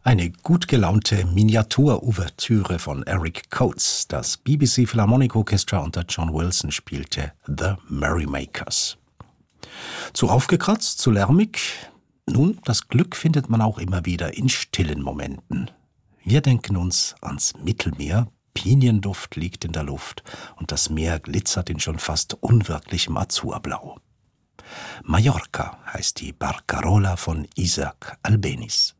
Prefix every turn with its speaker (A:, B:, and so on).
A: Eine gut gelaunte Miniatur-Ouvertüre von Eric Coates. Das BBC Philharmonic Orchestra unter John Wilson spielte The Merrymakers. Zu aufgekratzt, zu lärmig? Nun, das Glück findet man auch immer wieder in stillen Momenten. Wir denken uns ans Mittelmeer. Pinienduft liegt in der Luft und das Meer glitzert in schon fast unwirklichem Azurblau. Mallorca heißt die Barcarola von Isaac Albéniz.